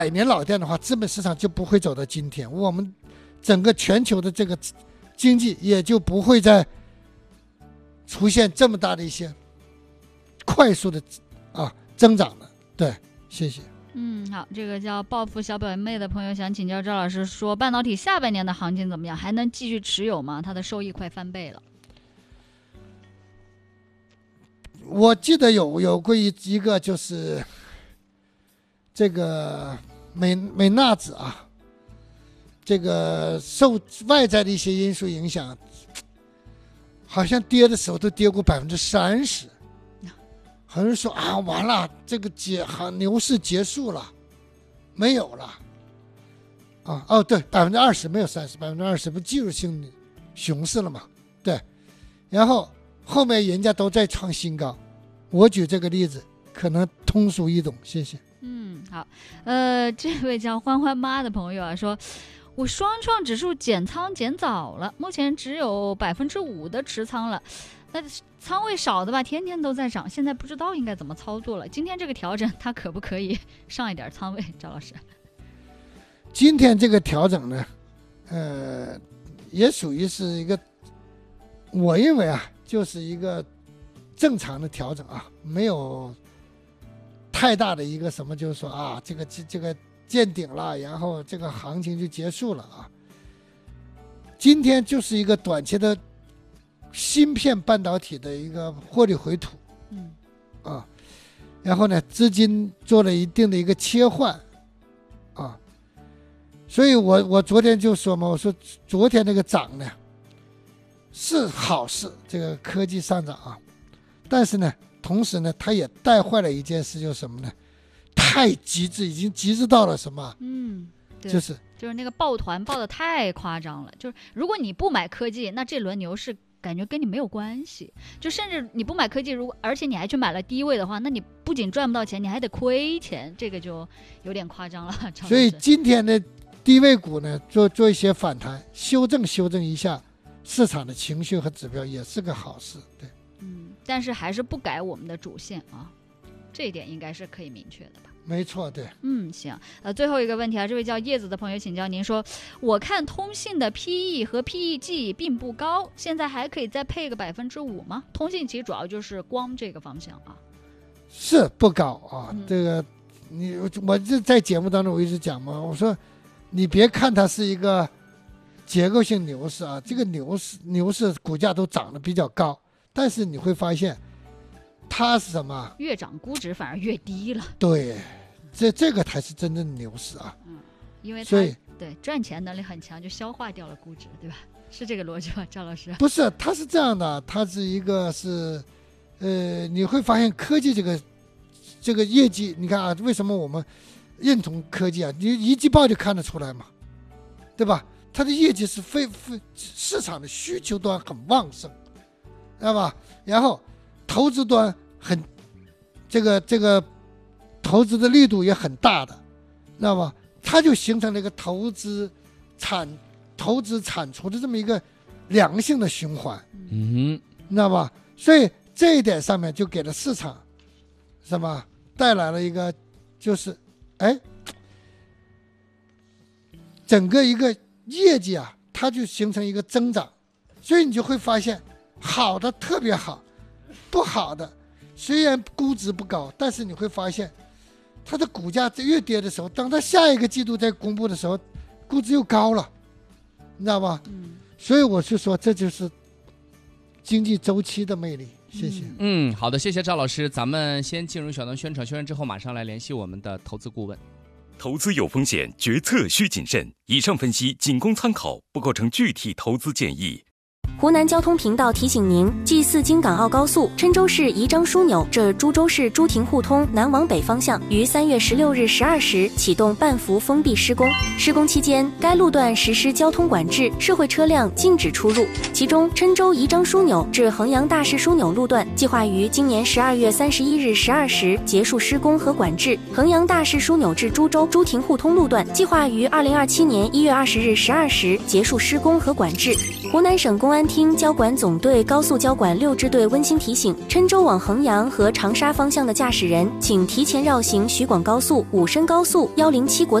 年老店的话，资本市场就不会走到今天，我们整个全球的这个经济也就不会再出现这么大的一些快速的增长了。对，谢谢。 好，这个叫报复小表妹的朋友想请教赵老师说，半导体下半年的行情怎么样？还能继续持有吗？它的收益快翻倍了。 我记得有过一个就是这个美纳指啊，这个受外在的一些因素影响，好像跌的时候都跌过30%。很多人说啊，完了，这个牛市结束了，没有了。对，20%没有30%，20%不技术性熊市了嘛？对，然后后面人家都在创新高。我举这个例子可能通俗易懂，谢谢。 好，这位叫欢欢妈的朋友说，我双创指数减仓减早了，目前只有5%的持仓了。那仓位少的吧，天天都在涨，现在不知道应该怎么操作了。今天这个调整，它可不可以上一点仓位？赵老师， 今天这个调整呢，也属于是一个，我认为就是一个正常的调整没有太大的一个什么，就是说这个见顶了，然后这个行情就结束了今天就是一个短期的芯片半导体的一个获利回吐，然后呢，资金做了一定的一个切换，所以我昨天就说嘛，我说昨天那个涨呢是好事，这个科技上涨但是呢，同时呢，它也带坏了一件事，就是什么呢？太极致，已经极致到了什么？就是那个抱团抱得太夸张了，就是如果你不买科技，那这轮牛市感觉跟你没有关系，就甚至你不买科技，而且你还去买了低位的话，那你不仅赚不到钱，你还得亏钱，这个就有点夸张了。 所以今天的低位股呢，做一些反弹，修正一下市场的情绪和指标，也是个好事。对， 但是还是不改我们的主线这一点应该是可以明确的吧？ 没错，对。 行。最后一个问题这位叫叶子的朋友请教您说，我看通信的 PE 和 PEG 并不高，现在还可以再配个5%吗？通信其实主要就是光这个方向是不高这个我就在节目当中我一直讲嘛，我说你别看它是一个结构性牛市这个牛市股价都涨得比较高，但是你会发现它是什么？ 越涨估值反而越低了。 对，这个才是真正的牛市因为它对赚钱能力很强，就消化掉了估值，对吧？是这个逻辑吧，赵老师？ 不是，它是这样的，它是一个是，你会发现科技这个业绩，你看为什么我们认同科技你一季报就看得出来嘛，对吧？它的业绩是市场的需求端很旺盛，知道吧？然后投资端这个投资的力度也很大的，知道吧？它就形成了一个投资产出的这么一个良性的循环，知道吧？所以这一点上面就给了市场什么带来了一个就是整个一个业绩它就形成一个增长，所以你就会发现好的特别好，不好的虽然估值不高，但是你会发现它的股价越跌的时候，当它下一个季度再公布的时候，估值又高了，你知道吧？所以我是说这就是经济周期的魅力。谢谢。 好的，谢谢赵老师。咱们先进入小段宣传，宣传之后马上来联系我们的投资顾问。 投资有风险，决策需谨慎。以上分析仅供参考，不构成具体投资建议。 湖南交通频道提醒您：G4京港澳高速郴州市宜章枢纽至株洲市朱亭互通南往北方向于3月16日12时启动半幅封闭施工。施工期间，该路段实施交通管制，社会车辆禁止出入。其中，郴州宜章枢纽至衡阳大市枢纽路段计划于今年12月31日12时结束施工和管制；衡阳大市枢纽至株洲朱亭互通路段计划于2027年1月20日12时结束施工和管制。 湖南省公安厅交管总队高速交管6支队温馨提醒：郴州往衡阳和长沙方向的驾驶人，请提前绕行徐广高速、武深高速、107国